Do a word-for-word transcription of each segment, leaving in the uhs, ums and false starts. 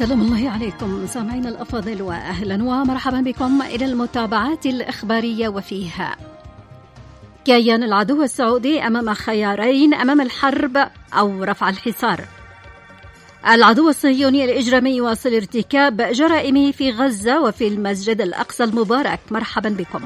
سلام الله عليكم سامعين الأفاضل، وأهلا ومرحبا بكم إلى المتابعات الإخبارية. وفيها: كيان العدو السعودي أمام خيارين أمام الحرب أو رفع الحصار. العدو الصهيوني الإجرامي يواصل ارتكاب جرائمه في غزة وفي المسجد الأقصى المبارك. مرحبا بكم.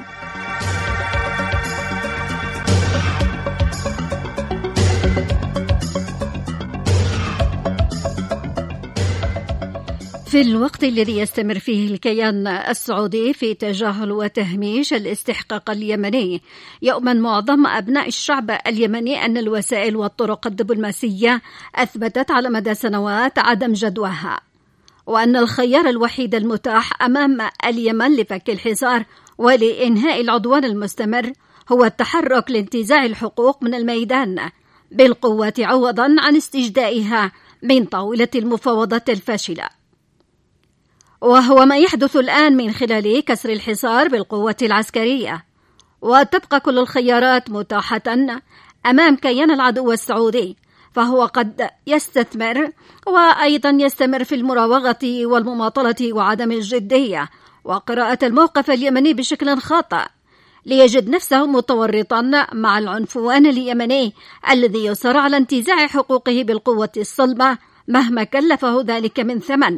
في الوقت الذي يستمر فيه الكيان السعودي في تجاهل وتهميش الاستحقاق اليمني، يؤمن معظم أبناء الشعب اليمني أن الوسائل والطرق الدبلوماسية أثبتت على مدى سنوات عدم جدواها، وأن الخيار الوحيد المتاح أمام اليمن لفك الحصار ولإنهاء العدوان المستمر هو التحرك لانتزاع الحقوق من الميدان بالقوة عوضا عن استجدائها من طاولة المفاوضات الفاشلة، وهو ما يحدث الآن من خلال كسر الحصار بالقوة العسكرية. وتبقى كل الخيارات متاحة أمام كيان العدو السعودي، فهو قد يستثمر وأيضا يستمر في المراوغة والمماطلة وعدم الجدية وقراءة الموقف اليمني بشكل خاطئ، ليجد نفسه متورطا مع العنفوان اليمني الذي يصر على انتزاع حقوقه بالقوة الصلبة مهما كلفه ذلك من ثمن.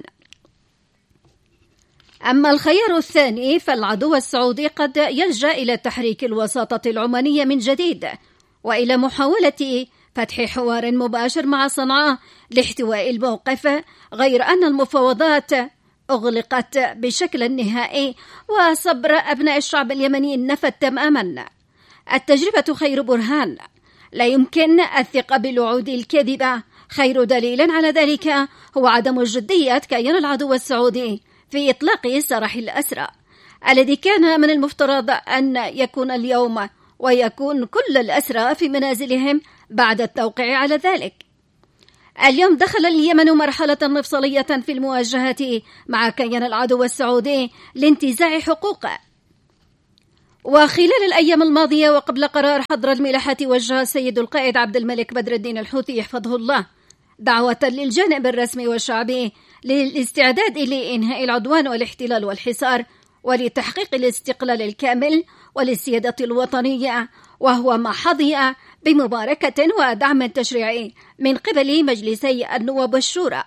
أما الخيار الثاني فالعدو السعودي قد يلجأ إلى تحريك الوساطة العمانية من جديد وإلى محاولة فتح حوار مباشر مع صنعاء لاحتواء الموقف، غير أن المفاوضات أغلقت بشكل نهائي وصبر أبناء الشعب اليمني نفت تماما. التجربة خير برهان، لا يمكن الثقة بالوعود الكاذبة. خير دليل على ذلك هو عدم جدية كيان العدو السعودي في إطلاق سراح الأسرى الذي كان من المفترض أن يكون اليوم، ويكون كل الأسرى في منازلهم بعد التوقيع على ذلك. اليوم دخل اليمن مرحلة مفصلية في المواجهة مع كيان العدو السعودي لانتزاع حقوقه. وخلال الأيام الماضية وقبل قرار حظر الملاحة، وجه السيد القائد عبد الملك بدر الدين الحوثي يحفظه الله دعوة للجانب الرسمي والشعبي للاستعداد لإنهاء العدوان والاحتلال والحصار ولتحقيق الاستقلال الكامل وللسيادة الوطنية، وهو ما حظي بمباركة ودعم تشريعي من قبل مجلسي النواب والشورى.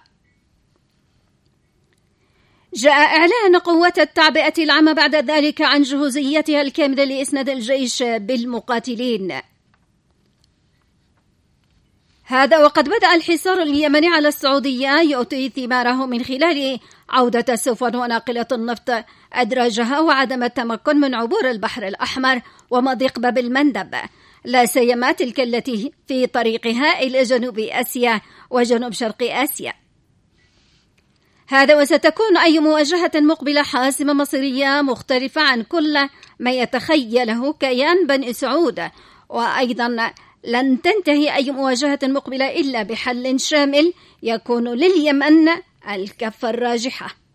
جاء إعلان قوات التعبئة العامة بعد ذلك عن جهوزيتها الكاملة لإسناد الجيش بالمقاتلين. هذا وقد بدأ الحصار اليمني على السعودية يؤتي ثماره من خلال عودة سفن وناقلة النفط أدراجها وعدم التمكن من عبور البحر الأحمر ومضيق باب المندب، لا سيما تلك التي في طريقها إلى جنوب آسيا وجنوب شرق آسيا. هذا وستكون أي مواجهة مقبلة حاسمة مصيرية مختلفة عن كل ما يتخيله كيان بني سعود، وأيضا لن تنتهي أي مواجهة مقبلة إلا بحل شامل يكون لليمن الكفة الراجحة.